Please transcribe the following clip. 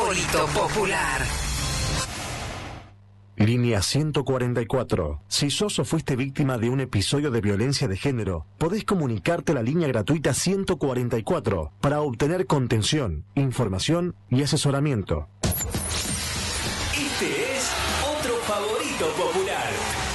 Favorito Popular. Línea 144. Si sos o fuiste víctima de un episodio de violencia de género, podés comunicarte a la línea gratuita 144 para obtener contención, información y asesoramiento. Este es otro Favorito Popular.